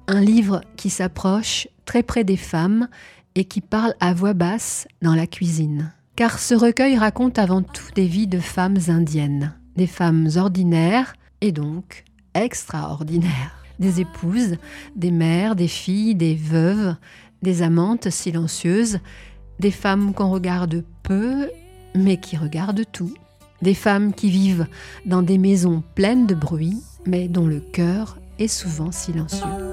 Un livre qui s'approche très près des femmes et qui parle à voix basse dans la cuisine. Car ce recueil raconte avant tout des vies de femmes indiennes, des femmes ordinaires et donc extraordinaires. Des épouses, des mères, des filles, des veuves, des amantes silencieuses, des femmes qu'on regarde peu mais qui regardent tout. Des femmes qui vivent dans des maisons pleines de bruit mais dont le cœur est souvent silencieux.